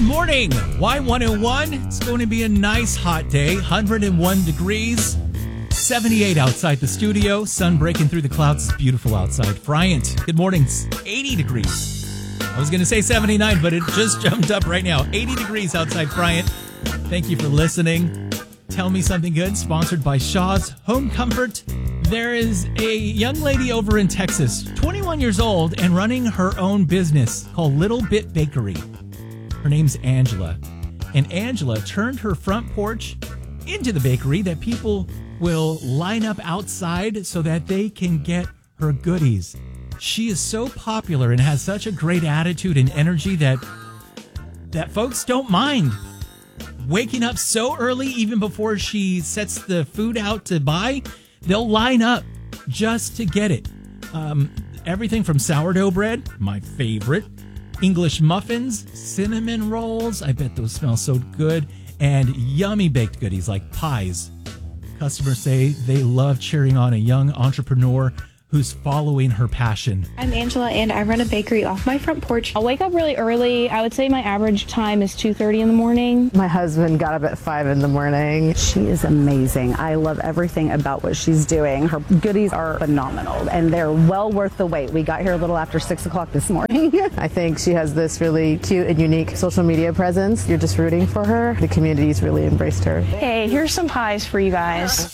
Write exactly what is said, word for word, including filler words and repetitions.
morning. Y one oh one. It's going to be a nice hot day. one hundred one degrees. seventy-eight outside the studio. Sun breaking through the clouds. It's beautiful outside. Bryant, good morning. It's eighty degrees. I was going to say seventy-nine, but it just jumped up right now. eighty degrees outside Bryant. Thank you for listening. Tell Me Something Good, sponsored by Shaw's Home Comfort. There is a young lady over in Texas, twenty-one years old, and running her own business called Little Bit Bakery. Her name's Angela. And Angela turned her front porch into the bakery that people will line up outside so that they can get her goodies. She is so popular and has such a great attitude and energy that that folks don't mind waking up so early, even before she sets the food out to buy. They'll line up just to get it. Um, everything from sourdough bread, my favorite, English muffins, cinnamon rolls, I bet those smell so good, and yummy baked goodies like pies. Customers say they love cheering on a young entrepreneur who's following her passion. I'm Angela, and I run a bakery off my front porch. I'll wake up really early. I would say my average time is two thirty in the morning. My husband got up at five in the morning. She is amazing. I love everything about what she's doing. Her goodies are phenomenal, and they're well worth the wait. We got here a little after six o'clock this morning. I think she has this really cute and unique social media presence. You're just rooting for her. The community's really embraced her. Hey, here's some pies for you guys.